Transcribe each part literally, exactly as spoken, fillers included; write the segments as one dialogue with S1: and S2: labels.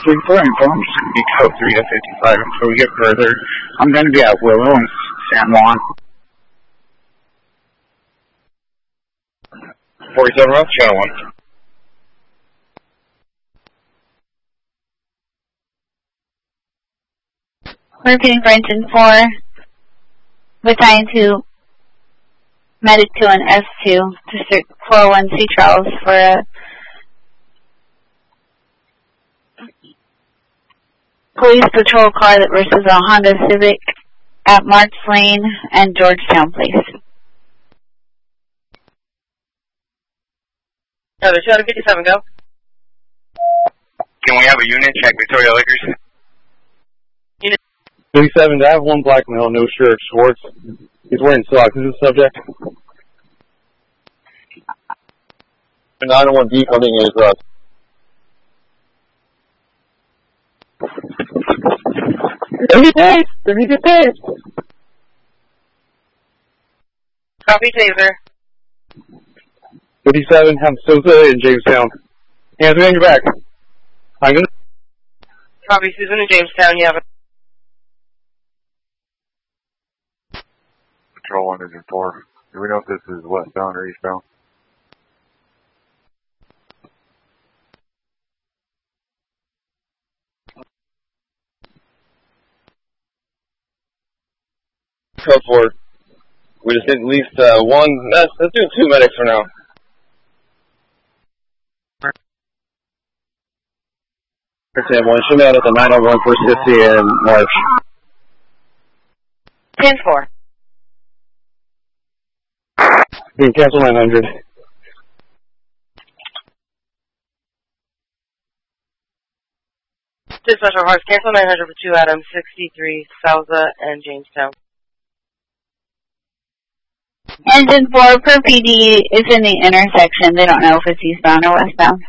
S1: three four inform, I'm just going to be code three to fifty-five until we get further. I'm going to be at Willow and San Juan.
S2: forty-seven Route, channel one.
S3: We're repeating for engine four. Battalion two, Medic two and S two, District four oh one C Charles for a police patrol car that versus a Honda Civic at March Lane and Georgetown Place.
S4: Oh, there's two fifty-seven, go.
S2: Can we have a unit check Victoria Lakers?
S4: Unit.
S5: fifty-seven, I have one black male, no shirt, Schwartz. He's wearing socks. Is this subject?
S2: nine oh one D coming in across.
S5: Let me taste! Let me get taste!
S4: Copy, taser.
S5: fifty-seven, have Sosa in Jamestown. Hands behind your back. I'm gonna...
S4: Copy, Susan in Jamestown, you have it.
S6: Patrol one engine four. Do we know if this is westbound or eastbound?
S2: Code four. We just need at least uh, one. Let's, let's do two medics for now. ten one, show me out at the nine oh one First fifty and March.
S4: ten four.
S5: You can cancel nine hundred.
S4: Dispatcher Horse, cancel nine hundred for two Adams, sixty-three, Souza, and Jamestown.
S3: Engine four per P D is in the intersection. They don't know if it's eastbound or westbound.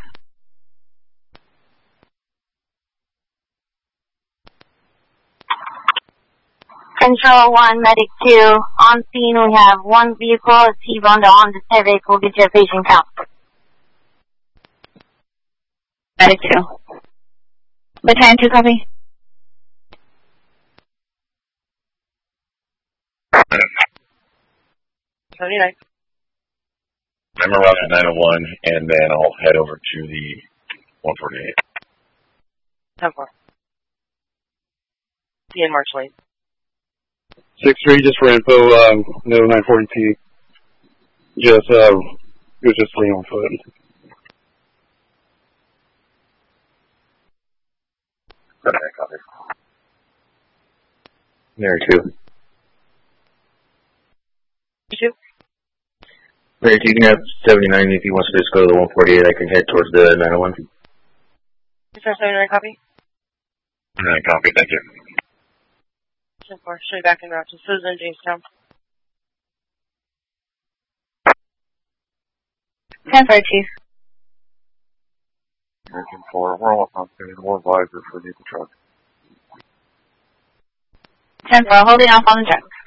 S7: Control one, Medic two. On scene, we have one vehicle, a T-boned Honda Civic. We'll get your patient count.
S3: Medic two. Battalion two, copy.
S4: seventy-nine.
S2: I'm around at nine oh one, and then I'll head over to the one forty-eight.
S4: ten four. See in March Lane.
S5: six three, just for info, um, no nine forty P. Just, uh, it was just laying on foot.
S2: Okay, copy.
S5: Mary two.
S4: two?
S2: Mary two, you can have seventy-nine if you want to just go to the one forty-eight. I can head towards the nine oh one.
S4: seventy-nine, copy?
S2: Alright, copy, thank you.
S4: ten four, show you back in route to Susan, Jamestown.
S3: ten four, Chief.
S6: Engine four, we're almost on scene. More visor for vehicle truck.
S3: ten four, holding off on the truck.